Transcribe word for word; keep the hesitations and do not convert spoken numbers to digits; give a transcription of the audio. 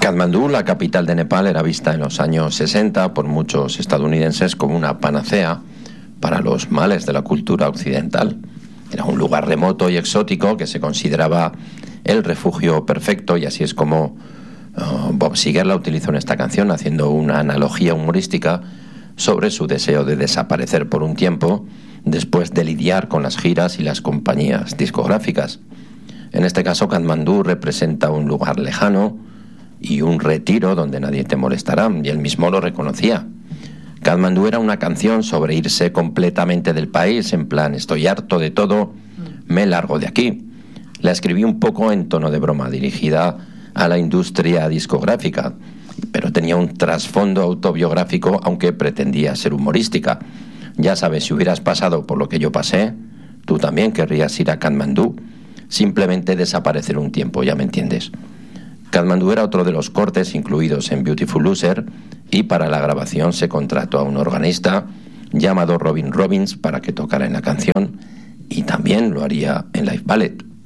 Katmandú, la capital de Nepal, era vista en los años sesenta por muchos estadounidenses como una panacea para los males de la cultura occidental. Era un lugar remoto y exótico que se consideraba el refugio perfecto, y así es como uh, Bob Seger la utilizó en esta canción, haciendo una analogía humorística sobre su deseo de desaparecer por un tiempo después de lidiar con las giras y las compañías discográficas. En este caso, Katmandú representa un lugar lejano y un retiro donde nadie te molestará, y él mismo lo reconocía. Katmandú era una canción sobre irse completamente del país, en plan, estoy harto de todo, me largo de aquí. La escribí un poco en tono de broma, dirigida a la industria discográfica, pero tenía un trasfondo autobiográfico, aunque pretendía ser humorística. Ya sabes, si hubieras pasado por lo que yo pasé, tú también querrías ir a Katmandú, simplemente desaparecer un tiempo, ya me entiendes. Katmandú era otro de los cortes incluidos en Beautiful Loser, y para la grabación se contrató a un organista llamado Robin Robbins para que tocara en la canción, y también lo haría en Live Ballet.